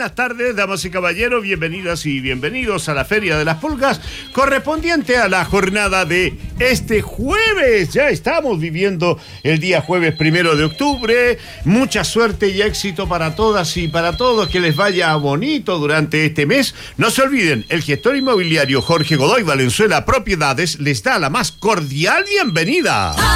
buenas tardes, damas y caballeros, bienvenidas y bienvenidos a la Feria de las Pulgas, correspondiente a la jornada de este jueves. Ya estamos viviendo el día jueves 1 de octubre. Mucha suerte y éxito para todas y para todos, que les vaya bonito durante este mes. No se olviden, el gestor inmobiliario Jorge Godoy Valenzuela Propiedades les da la más cordial bienvenida.